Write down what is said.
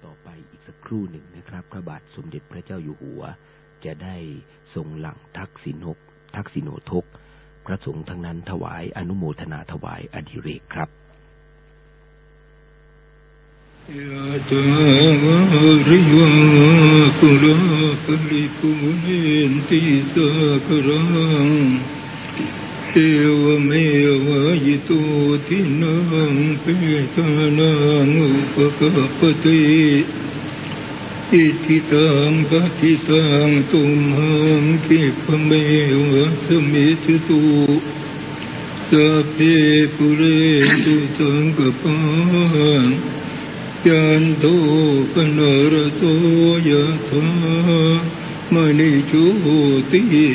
ต่อไปอีกสักครู่หนึ่งนะครับพระบาทสมเด็จพระเจ้าอยู่หัวจะได้ทรงหลั่งทักษิโนทกพระสงฆ์ทั้งนั้นถวายอนุโมทนาถวายอดิเรกครับยะถาวะริวะปุราปริปุเรนติสากรังเอวเมวะยิโตทินังเปตานังอุปกัปปติอิทิตังปฏิตังตุมหังคิปะเมวะสมิจตุสัพเพปุเรตุสังกปายันโตปนรโสยะถามณิโชติ